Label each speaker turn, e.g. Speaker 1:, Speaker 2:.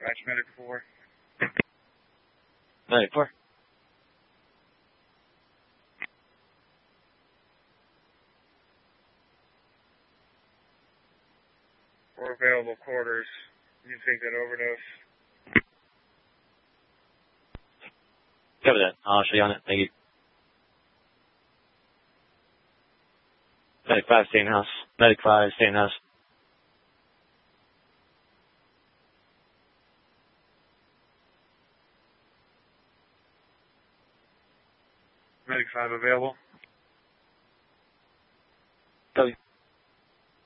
Speaker 1: Batch Medic 4.
Speaker 2: Medic 4.
Speaker 1: For available quarters, you take that overdose.
Speaker 2: Cover that. I'll show you on it. Thank you. Medic 5, stay in house. Medic 5, stay in house.
Speaker 1: Medic 5 available.